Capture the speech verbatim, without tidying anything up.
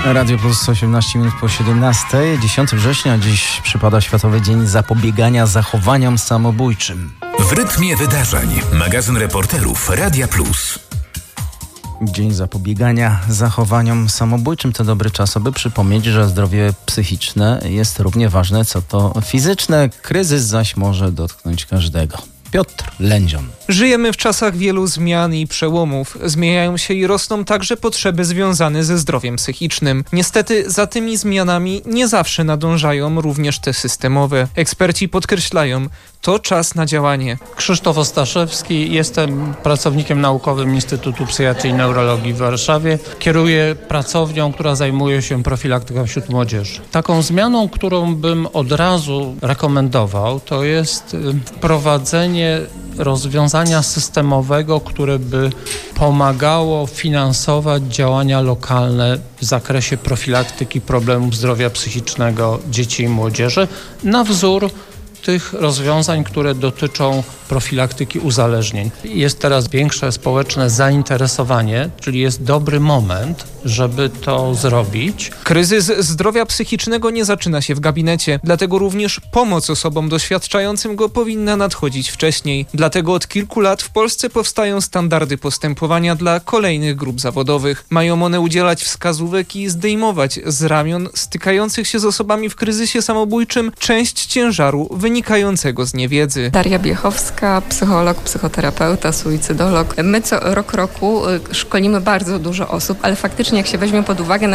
Radio Plus osiemnaście minut po siedemnastej. dziesiątego września dziś przypada Światowy Dzień Zapobiegania Zachowaniom Samobójczym. W rytmie wydarzeń. Magazyn reporterów Radia Plus. Dzień Zapobiegania Zachowaniom Samobójczym to dobry czas, aby przypomnieć, że zdrowie psychiczne jest równie ważne co to fizyczne. Kryzys zaś może dotknąć każdego. Piotr Lędzion. Żyjemy w czasach wielu zmian i przełomów. Zmieniają się i rosną także potrzeby związane ze zdrowiem psychicznym. Niestety za tymi zmianami nie zawsze nadążają również te systemowe. Eksperci podkreślają, to czas na działanie. Krzysztof Ostaszewski, jestem pracownikiem naukowym Instytutu Psychiatrii i Neurologii w Warszawie. Kieruję pracownią, która zajmuje się profilaktyką wśród młodzieży. Taką zmianą, którą bym od razu rekomendował, to jest wprowadzenie rozwiązania systemowego, które by pomagało finansować działania lokalne w zakresie profilaktyki problemów zdrowia psychicznego dzieci i młodzieży na wzór tych rozwiązań, które dotyczą profilaktyki uzależnień. Jest teraz większe społeczne zainteresowanie, czyli jest dobry moment, żeby to zrobić. Kryzys zdrowia psychicznego nie zaczyna się w gabinecie, dlatego również pomoc osobom doświadczającym go powinna nadchodzić wcześniej. Dlatego od kilku lat w Polsce powstają standardy postępowania dla kolejnych grup zawodowych. Mają one udzielać wskazówek i zdejmować z ramion stykających się z osobami w kryzysie samobójczym część ciężaru wynikającego z niewiedzy. Daria Biechowska, psycholog, psychoterapeuta, suicydolog. My co rok roku szkolimy bardzo dużo osób, ale faktycznie jak się weźmie pod uwagę na